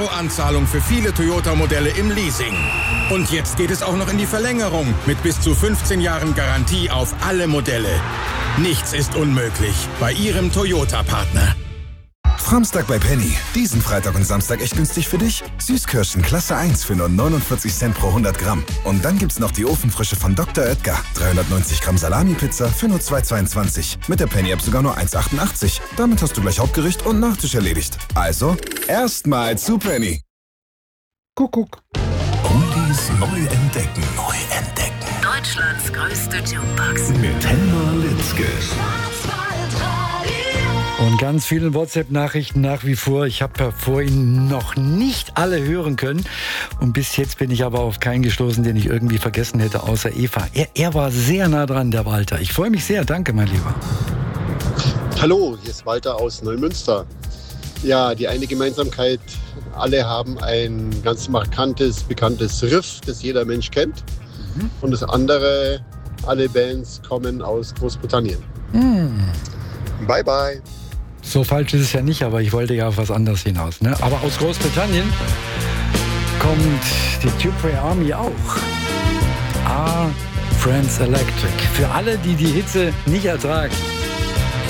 Anzahlung für viele Toyota-Modelle im Leasing. Und jetzt geht es auch noch in die Verlängerung mit bis zu 15 Jahren Garantie auf alle Modelle. Nichts ist unmöglich bei Ihrem Toyota-Partner. Samstag bei Penny. Diesen Freitag und Samstag echt günstig für dich. Süßkirschen Klasse 1 für nur 49 Cent pro 100 Gramm. Und dann gibt's noch die Ofenfrische von Dr. Oetker. 390 Gramm Salami-Pizza für nur 2,22. Mit der Penny-App sogar nur 1,88. Damit hast du gleich Hauptgericht und Nachtisch erledigt. Also, erstmal zu Penny. Kuckuck. Oldies neu entdecken. Deutschlands größte Jukebox. Mit Helma Litzke. Und ganz vielen WhatsApp-Nachrichten nach wie vor. Ich habe vorhin noch nicht alle hören können. Und bis jetzt bin ich aber auf keinen gestoßen, den ich irgendwie vergessen hätte, außer Eva. Er war sehr nah dran, der Walter. Ich freue mich sehr. Danke, mein Lieber. Hallo, hier ist Walter aus Neumünster. Ja, die eine Gemeinsamkeit, alle haben ein ganz markantes, bekanntes Riff, das jeder Mensch kennt. Und das andere, alle Bands kommen aus Großbritannien. Bye, bye. So falsch ist es ja nicht, aber ich wollte ja auf was anderes hinaus. Ne? Aber aus Großbritannien kommt die Tupre Army auch. Our Friends Electric. Für alle, die die Hitze nicht ertragen.